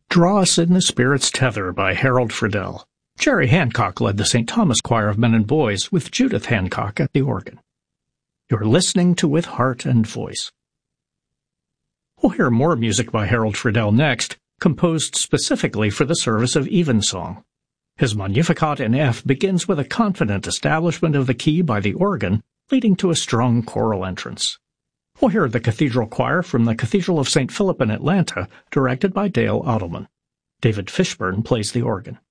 Draw Us in the Spirit's Tether by Harold Friedel. Jerry Hancock led the St. Thomas Choir of Men and Boys with Judith Hancock at the organ. You're listening to With Heart and Voice. We'll hear more music by Harold Friedel next, composed specifically for the service of Evensong. His Magnificat in F begins with a confident establishment of the key by the organ, leading to a strong choral entrance. We'll hear the Cathedral Choir from the Cathedral of St. Philip in Atlanta, directed by Dale Ottelman. David Fishburne plays the organ.